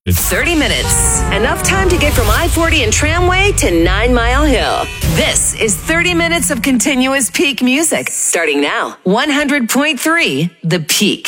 It's 30 minutes. Enough time to get from I-40 and Tramway to 9 Mile Hill. This is 30 minutes of continuous peak music. Starting now. 100.3 The Peak.